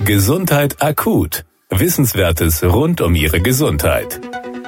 Gesundheit akut. Wissenswertes rund um Ihre Gesundheit.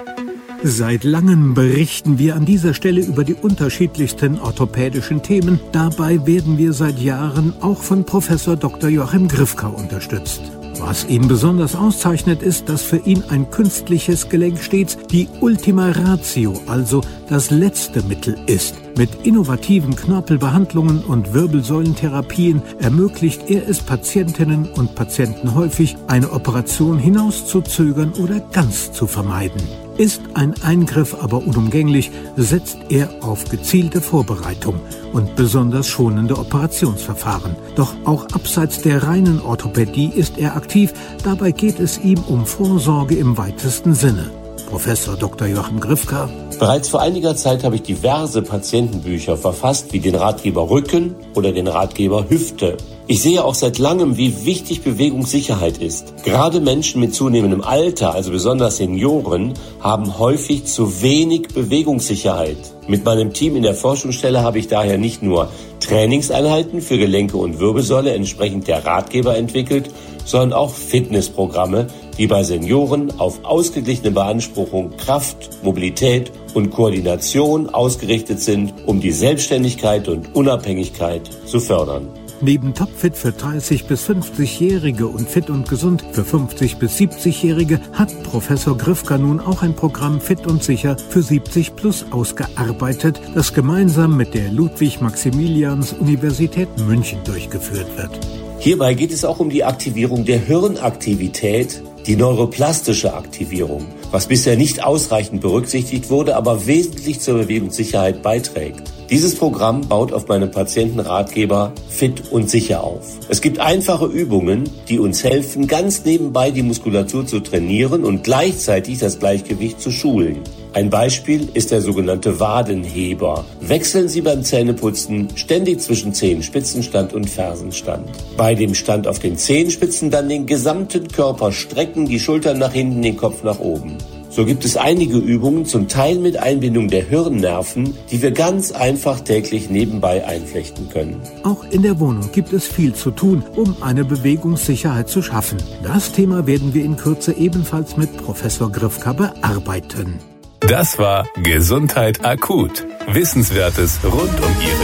Seit langem berichten wir an dieser Stelle über die unterschiedlichsten orthopädischen Themen. Dabei werden wir seit Jahren auch von Professor Dr. Joachim Grifka unterstützt. Was ihn besonders auszeichnet, ist, dass für ihn ein künstliches Gelenk stets die Ultima Ratio, also das letzte Mittel ist. Mit innovativen Knorpelbehandlungen und Wirbelsäulentherapien ermöglicht er es Patientinnen und Patienten häufig, eine Operation hinauszuzögern oder ganz zu vermeiden. Ist ein Eingriff aber unumgänglich, setzt er auf gezielte Vorbereitung und besonders schonende Operationsverfahren. Doch auch abseits der reinen Orthopädie ist er aktiv. Dabei geht es ihm um Vorsorge im weitesten Sinne. Professor Dr. Joachim Grifka. Bereits vor einiger Zeit habe ich diverse Patientenbücher verfasst, wie den Ratgeber Rücken oder den Ratgeber Hüfte. Ich sehe auch seit langem, wie wichtig Bewegungssicherheit ist. Gerade Menschen mit zunehmendem Alter, also besonders Senioren, haben häufig zu wenig Bewegungssicherheit. Mit meinem Team in der Forschungsstelle habe ich daher nicht nur Trainingseinheiten für Gelenke und Wirbelsäule entsprechend der Ratgeber entwickelt, sondern auch Fitnessprogramme, die bei Senioren auf ausgeglichene Beanspruchung, Kraft, Mobilität und Koordination ausgerichtet sind, um die Selbstständigkeit und Unabhängigkeit zu fördern. Neben Topfit für 30- bis 50-Jährige und Fit und Gesund für 50- bis 70-Jährige hat Professor Grifka nun auch ein Programm Fit und Sicher für 70+ ausgearbeitet, das gemeinsam mit der Ludwig-Maximilians-Universität München durchgeführt wird. Hierbei geht es auch um die Aktivierung der Hirnaktivität, die neuroplastische Aktivierung, was bisher nicht ausreichend berücksichtigt wurde, aber wesentlich zur Bewegungssicherheit beiträgt. Dieses Programm baut auf meinem Patientenratgeber Fit und Sicher auf. Es gibt einfache Übungen, die uns helfen, ganz nebenbei die Muskulatur zu trainieren und gleichzeitig das Gleichgewicht zu schulen. Ein Beispiel ist der sogenannte Wadenheber. Wechseln Sie beim Zähneputzen ständig zwischen Zehenspitzenstand und Fersenstand. Bei dem Stand auf den Zehenspitzen dann den gesamten Körper strecken, die Schultern nach hinten, den Kopf nach oben. So gibt es einige Übungen, zum Teil mit Einbindung der Hirnnerven, die wir ganz einfach täglich nebenbei einflechten können. Auch in der Wohnung gibt es viel zu tun, um eine Bewegungssicherheit zu schaffen. Das Thema werden wir in Kürze ebenfalls mit Professor Grifka bearbeiten. Das war Gesundheit akut. Wissenswertes rund um Ihre